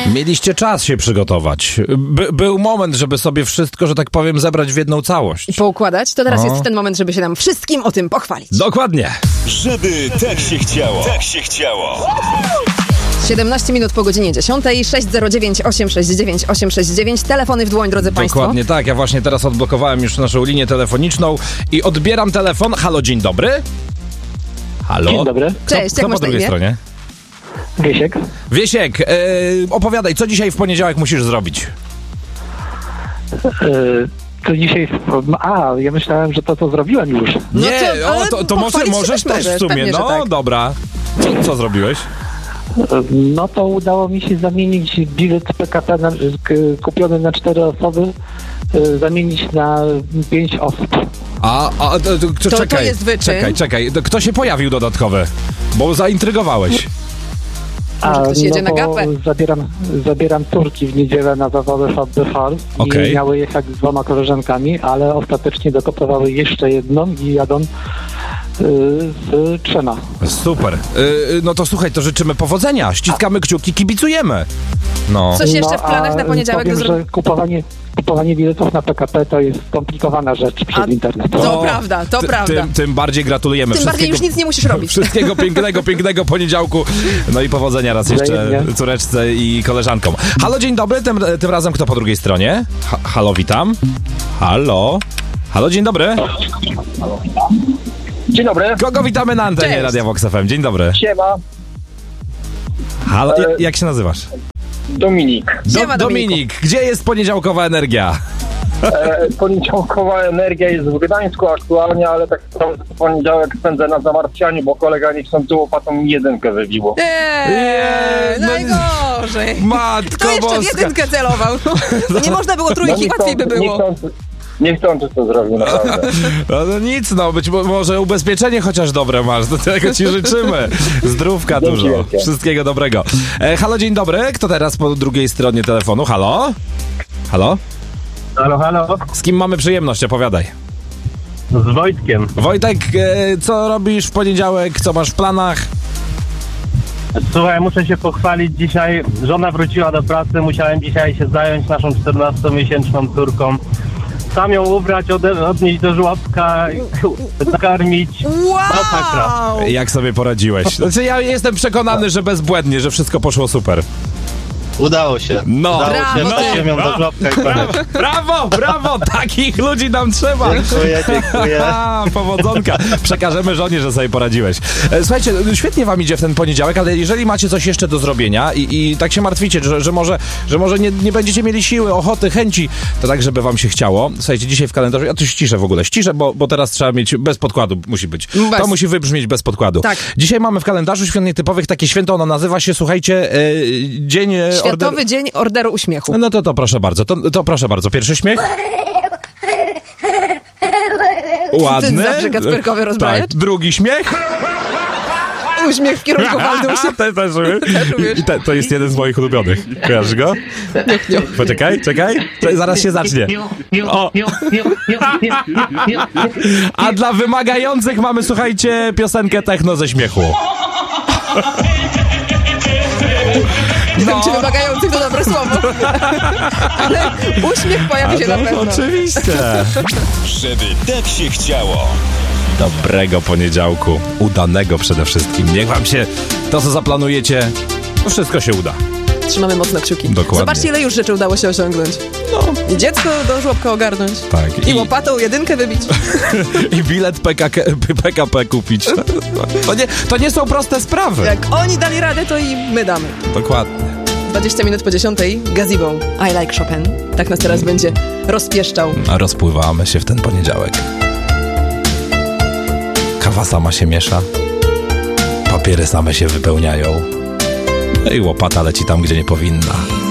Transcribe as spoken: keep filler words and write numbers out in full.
Mieliście czas się przygotować. By, był moment, żeby sobie wszystko, że tak powiem, zebrać w jedną całość. I poukładać. To teraz O. jest ten moment, żeby się nam wszystkim o tym pochwalić. Dokładnie. Żeby tak się chciało. Tak się chciało. siedemnaście minut po godzinie dziesiątej. sześć zero dziewięć osiem sześć dziewięć osiem sześć dziewięć. Telefony w dłoń, drodzy państwo. Dokładnie tak. Ja właśnie teraz odblokowałem już naszą linię telefoniczną i odbieram telefon. Halo, dzień dobry. Halo. Dzień dobry. Kto, Cześć, kto jak po masz na drugiej imię? stronie? Wiesiek. Wiesiek, e, opowiadaj, co dzisiaj w poniedziałek musisz zrobić? Yy, to dzisiaj... A, ja myślałem, że to, co zrobiłem już. No Nie, to- ale o, to, to może, pochwalić się możesz też też w możesz, sumie. pewnie, że No, tak. dobra. Co, co zrobiłeś? Yy, No to udało mi się zamienić bilet P K P na, k, kupiony na cztery osoby, yy, zamienić na pięć osób. A, a to, to, To- to czekaj, jest wyczyn. czekaj, czekaj. To kto się pojawił dodatkowy? Bo zaintrygowałeś. Może ktoś jedzie na bo gapę. Zabieram, zabieram córki w niedzielę na zawody Hot the Horse Okej. i miały jechać z dwoma koleżankami, ale ostatecznie dokotowały jeszcze jedną i jadą yy, z trzema. Super. Y, no to słuchaj, to życzymy powodzenia. Ściskamy kciuki, kibicujemy. No. Coś jeszcze w a planach na poniedziałek do powiem, zrobienia? że kupowanie, kupowanie biletów na P K P to jest skomplikowana rzecz przez A- internet. To O, prawda, to ty- prawda. Tym, tym bardziej gratulujemy. Tym bardziej już nic nie musisz robić. Wszystkiego pięknego, pięknego poniedziałku. No i powodzenia raz jeszcze Wzajemnie. córeczce i koleżankom. Halo, dzień dobry. Tym, tym razem kto po drugiej stronie? Ha, halo, witam. Halo. Halo, dzień dobry. Dzień dobry. Kogo witamy na antenie Cześć. Radia Vox F M? Dzień dobry. Siema. Halo, E, jak się nazywasz? Dominik. Siema, Dominiku. Dominik, gdzie jest poniedziałkowa energia? E, poniedziałkowa energia jest w Gdańsku aktualnie, ale tak naprawdę poniedziałek spędzę na zamartwianiu, bo kolega niechcący łopatą mi jedynkę wybiło. Eee, Eee, no- najgorzej. Matko Kto jeszcze w boska. jedynkę celował? Nie można było trójki, łatwiej by było. Niechcący, niechcący to zrobił, naprawdę. No, no nic, no być mo- może ubezpieczenie chociaż dobre masz, do tego ci życzymy. Zdrówka Dzięki dużo, wielkie. wszystkiego dobrego. E, halo, dzień dobry, kto teraz po drugiej stronie telefonu? Halo? Halo? Halo, halo, Z kim mamy przyjemność? Opowiadaj. z Wojtkiem. Wojtek, e, co robisz w poniedziałek, co masz w planach? Słuchaj, muszę się pochwalić dzisiaj. Żona wróciła do pracy, musiałem dzisiaj się zająć naszą czternastomiesięczną córką. Sam ją ubrać, ode, odnieść do żłobka, nakarmić. Masakra. Wow! Jak sobie poradziłeś? Znaczy ja jestem przekonany, że bezbłędnie, że wszystko poszło super. Udało się. No. Udało się, Brawo. wróciłem ją do żłobka i koniec. Brawo, brawo, takich ludzi nam trzeba. Dziękuję, dziękuję. A, powodzonka. Przekażemy żonie, że sobie poradziłeś. E, Słuchajcie, świetnie wam idzie w ten poniedziałek, ale jeżeli macie coś jeszcze do zrobienia i, i tak się martwicie, że, że może, że może nie, nie będziecie mieli siły, ochoty, chęci, to tak, żeby wam się chciało. Słuchajcie, dzisiaj w kalendarzu, ja to ściszę w ogóle, ściszę, bo, bo teraz trzeba mieć, bez podkładu musi być. Bez. To musi wybrzmieć bez podkładu. Tak. Dzisiaj mamy w kalendarzu świąt nietypowych takie święto, ono nazywa się, słuchajcie, e, Dzień e, Światowy order... Dzień Orderu Uśmiechu. No to, to proszę bardzo, to, to proszę bardzo. Pierwszy śmiech. Ładny. zabrze kacperkowy rozbrajacz? Tak. Drugi śmiech. Uśmiech w kierunku Waldusia. Te, też, umiesz. I te, to jest jeden z moich ulubionych. Kojarzysz go? Poczekaj, czekaj. To zaraz się zacznie. O. A dla wymagających mamy, słuchajcie, piosenkę techno ze śmiechu. Nie wiem, czy wymagających to dobre słowo. Ale uśmiech pojawi się na No, pewno. oczywiście. Żeby tak się chciało. Dobrego poniedziałku. Udanego przede wszystkim. Niech wam się to, co zaplanujecie, to wszystko się uda. Trzymamy mocno kciuki. Dokładnie. Zobaczcie, ile już rzeczy udało się osiągnąć. No. I dziecko do żłobka ogarnąć. Tak. I łopatą jedynkę wybić. I bilet P K K, P K P kupić. To nie, to nie są proste sprawy. Jak oni dali radę, to i my damy. Dokładnie. dwadzieścia minut po dziesiątej. Gazebo. I like Chopin. Tak nas teraz będzie rozpieszczał. A rozpływamy się w ten poniedziałek. Kawa sama się miesza. Papiery same się wypełniają. No i łopata leci tam, gdzie nie powinna.